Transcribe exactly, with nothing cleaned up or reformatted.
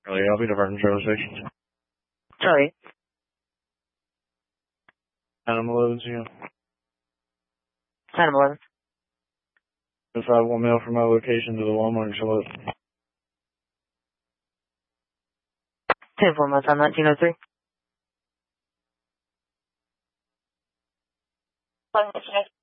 Charlie, I'll be diverting jurisdiction. Charlie. Adam eleven, see you. Adam eleven. If I want mail from my location to the Walmart in Charlotte. ten four months on nineteen oh three.